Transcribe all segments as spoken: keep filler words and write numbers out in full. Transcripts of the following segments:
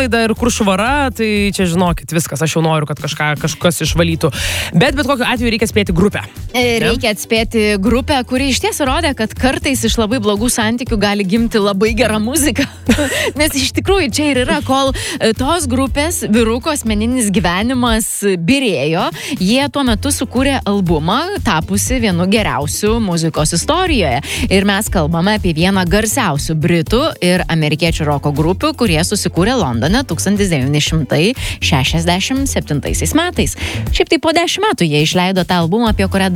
užuolaida ir kur švara, tai čia žinokit viskas, aš jau noriu, kad kažką, kažkas išvalytų. Bet bet kokiu atveju reikia atspėti grupę. Reikia atspėti grupę, kuri iš ties rodė, kad kartais iš labai blogų santykių gali gimti labai gera muzika. Nes iš tikrųjų čia ir yra, kol tos grupės vyruko asmeninis gyvenimas birėjo, jie tuo metu sukūrė albumą, tapusi vienu geriausių muzikos istorijoje. Ir mes kalbame apie vieną garsiausių britų ir amerikiečių roko grupių, kurie susikūrė Londone tūkstantis devyni šimtai šešiasdešimt septintaisiais metais. Šiaip tai po dešimt metų jie išleido tą albumą, apie kurią,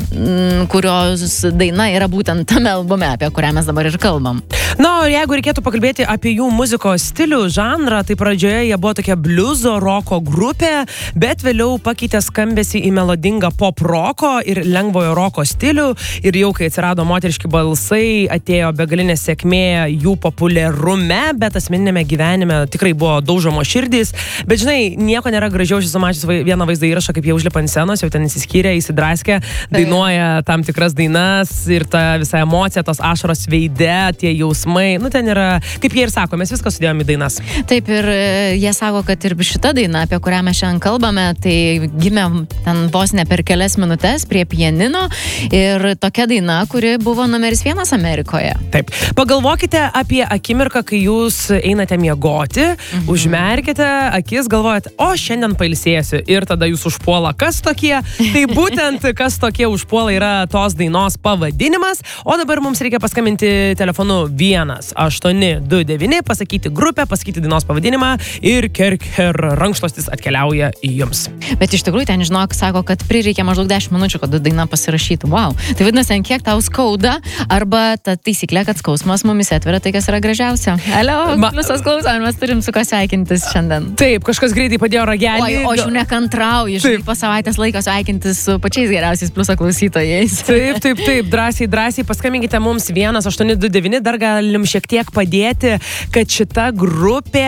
kurios daina yra būtent tame albume, apie kurią mes dabar ir kalbam. Na, o jeigu reikėtų pakalbėti apie jų muzikos stilių, žanrą, tai pradžioje jie buvo tokia bliuzo roko grupė, bet vėliau pakeitė skambesį į melodingą pop roko ir lengvojo roko stilių. Ir jau kai atsirado moteriški balsai, atėjo begalinė sėkmė jų populiarume, bet asmeninėme gyvenime tikrai buvo daužomo širdys. Bet žinai, nieko nėra gražiau, aš esu mačius vieną vaizdą įrašą, kaip jie užlipa ant scenos, jau ten įsiskyrė, įsidraskė, dainuoja tam tikras dainas ir ta visa emocija, tos ašaros veide, tie jausmai, nu ten yra, kaip jie ir sako, mes viską sudėjome į dainas. Taip, ir jie sako, kad ir šita daina, apie kurią mes šiandien kalbame, tai gimė ten vos ne per kelias minutės prie pianino ir tokia daina, kuri buvo numeris vienas Amerikoje. Taip, pagalvokite apie akimirką, kai jūs einate miegoti, mhm. užmerkite akis, galvojate, o šiandien pailsėsiu ir tada jūs užpuola, kas tokie, tai būtent kas tokie užpuola yra tos dainos pavadinimas, o dabar mums reikia paskambinti telefonu vienas aštuoni du devyni, pasakyti grupę, pasakyti dainos pavadinimą ir Kercher rankšluostis atkeliauja į jums. Bet iš tikrųjų ten, žinok, sako, kad prireikia maždaug dešimt minučių, kad daina pasirašytų. Wow. Tai vadinasi, ant kiek tau skauda, arba ta taisyklė, kad skausmas mumis atveria tai, kas yra gražiausia. Alio, Ma... pliusas klausom, mes turim su ko sveikintis šiandien. Taip, kažkas greitai padėjo ragelį. Oi, o aš jau nekantrauju, žinai, po savaitės laiko sveikintis su pačiais geriausiais pliuso klausytojais. Taip, taip, taip, drąsiai, drąsiai paskambinkite mums vienas aštuoni du devyni, dar galim šiek tiek padėti, kad šita grupė,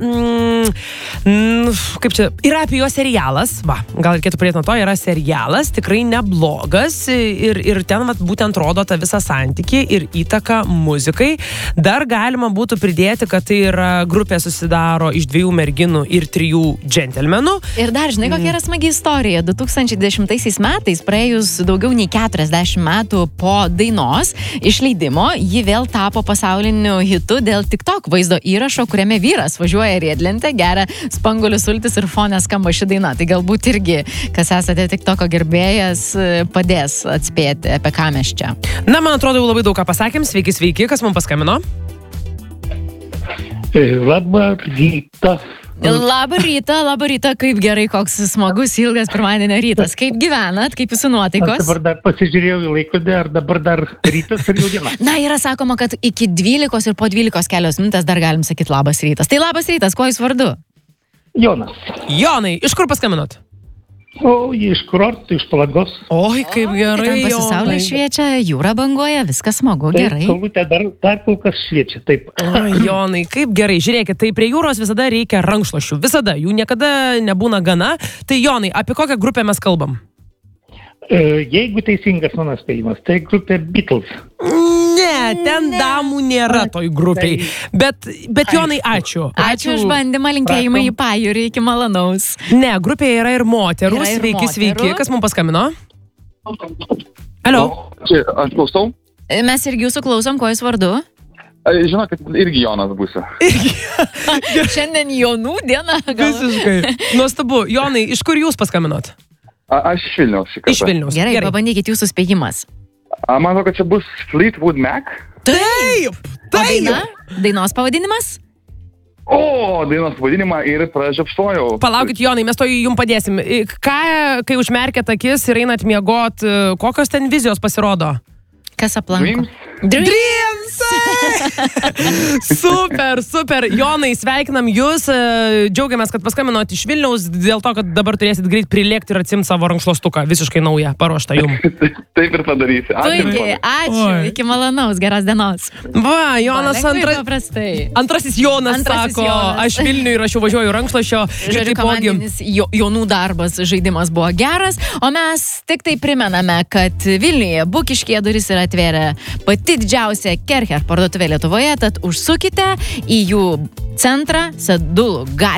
mm, mm, kaip čia, yra apie jo serialas, va, gal reikėtų pradėti nuo to, yra serialas, tikrai neblogas ir, ir ten vat, būtent rodo tą visą santykį ir įtaką muzikai. Dar galima būtų pridėti, kad tai yra grupė susidaro iš dviejų merginų ir trijų džentelmenų. Ir dar, žinai, kokia yra smagi istorija. du tūkstančiai dešimtaisiais metais, praėjus daugiau nei keturiasdešimt metų po dainos išleidimo, ji vėl tapo pasauliniu hitu dėl TikTok vaizdo įrašo, kuriame vyras važiuoja riedlente, geria spanguolių sultis ir fone skamba ši daina. Tai galbūt irgi, kas esate TikToko gerbėjas, padės atspėti, apie ką mes čia. Na, man atrodo, jau labai daug ką pasakėm. Sveiki, sveiki, kas mums paskambino? Labą rytą. Labą rytą, labą rytą, kaip gerai, koks smagus ilgas pirmadienio rytas. Kaip gyvenat, kaip jūsų nuotaikos? Aš dabar dar pasižiūrėjau į laikrodį, ar dabar dar rytas ar jau diena. Na, yra sakoma, kad iki dvylikos ir po dvylikos kelios minutės dar galim sakyti labas rytas. Tai labas rytas, kuo jūs vardu? Jonas. Jonai, iš kur paskambinot? O, iš kurortų, iš Palangos. Oi, kaip O, gerai, tai ten pasisaulė šviečia, jūra banguoja, viskas smagu, Taip, gerai. saulutė dar, dar kol kas šviečia, taip. Oi, Jonai, kaip gerai. Žiūrėkit, tai prie jūros visada reikia rankšluosčių. Visada, jų niekada nebūna gana. Tai Jonai, apie kokią grupę mes kalbam? E, jeigu teisingas mano spėjimas, tai grupė Beatles. Ne, ten ne. damų nėra toj grupiai. Bet, bet Jonai, ačiū. Ačiū už bandymą, linkėjimai į pajūrį, iki malonaus. Ne, grupėje yra ir moterų. Yra ir Sveiki, moterų. sveiki. Kas mums paskambino? Alio. Čia, aš klausau. Mes irgi jūsų klausom, kuo jūs vardu? Žinokit, irgi Jonas būsiu. Šiandien Jonų diena. Gal... Visiškai. Nuostabu. Jonai, iš kur jūs paskambinot? A, aš iš Vilniaus šį kartą. Iš Vilniaus. Gerai, Gerai. Pabandykit jūsų spėjimas. A, manau, kad čia bus Fleetwood Mac. Taip! O daina? Dainos pavadinimas? O, dainos pavadinimą ir pražiopsojau. Palaukit, Jonai, mes to jums padėsim. Ką, kai užmerkėt akis ir einat miegot, kokios ten vizijos pasirodo? Kas aplanko? Dreams. Dreams! Super, super. Jonai, sveikinam jūs. Džiaugiamės, kad paskambinot iš Vilniaus, dėl to, kad dabar turėsit greit prilėkti ir atsimti savo rankšluostuką. Visiškai naują, paruoštą jums. Taip ir padarysi. Puikiai, ačiū. Oi. Iki malonaus, geros dienos. Va, Jonas Va, antra... paprastai. antrasis Jonas Antrasis sako, Jonas. aš Vilniui ir aš jau važiuoju rankšluosčio. Žodžiu, komandinis jo, Jonų darbas, žaidimas buvo geras, o mes tik tai primename, kad Vilniuje Bukiškyje duris yra atvėrę pati didžiausia Kercher parduotuvė Lietuvoje, tad užsukite į jų centrą Sadulų gatvėje.